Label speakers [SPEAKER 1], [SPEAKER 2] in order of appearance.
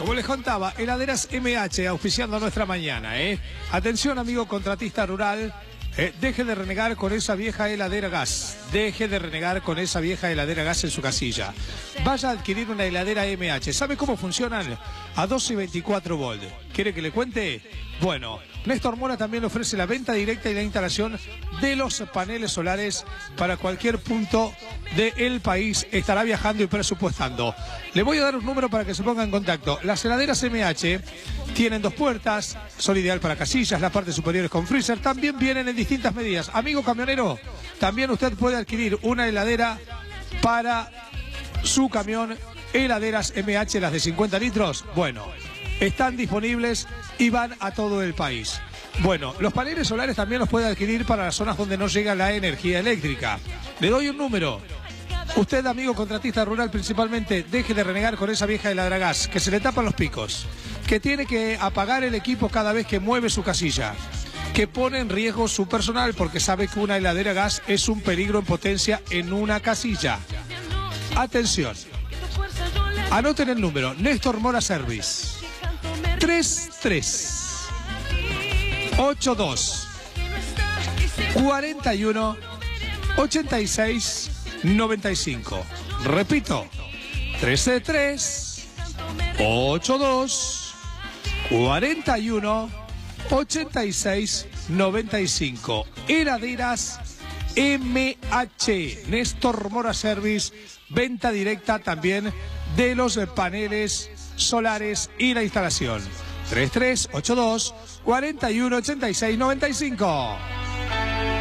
[SPEAKER 1] Como les contaba, heladeras MH auspiciando nuestra mañana, Atención, amigo contratista rural, deje de renegar con esa vieja heladera gas. Deje de renegar con esa vieja heladera gas en su casilla. Vaya a adquirir una heladera MH. ¿Sabe cómo funcionan? A 12 y 24 volt. ¿Quiere que le cuente? Bueno, Néstor Mora también ofrece la venta directa y la instalación de los paneles solares para cualquier punto del país. Estará viajando y presupuestando. Le voy a dar un número para que se ponga en contacto. Las heladeras MH tienen 2 puertas, son ideal para casillas, las partes superiores con freezer. También vienen en distintas medidas. Amigo camionero, también usted puede adquirir una heladera para su camión. Heladeras MH, las de 50 litros, bueno, están disponibles y van a todo el país. Bueno, los paneles solares también los puede adquirir para las zonas donde no llega la energía eléctrica. Le doy un número. Usted, amigo contratista rural, principalmente, deje de renegar con esa vieja heladera gas, que se le tapan los picos, que tiene que apagar el equipo cada vez que mueve su casilla, que pone en riesgo su personal porque sabe que una heladera gas es un peligro en potencia en una casilla. Atención. Anoten el número, Néstor Mora Service, 33 82 41 86 95. Repito, 33 82 41 86 95. Heladeras MH, Néstor Mora Service, venta directa también de los paneles solares y la instalación. 33 82 41 86 95.